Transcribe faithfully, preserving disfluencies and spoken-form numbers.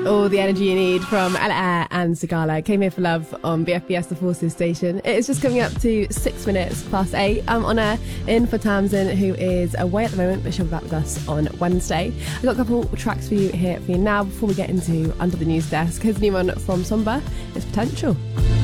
All the energy you need from Ella Eyre and Sigala. Came Here for Love on B F B S The Forces station. It is just coming up to six minutes past eight. I'm on air in for Tamsin, who is away at the moment, but she'll be back with us on Wednesday. I've got a couple tracks for you here for you now before we get into Under the News Desk. Here's a new one from Somber. It's Potential.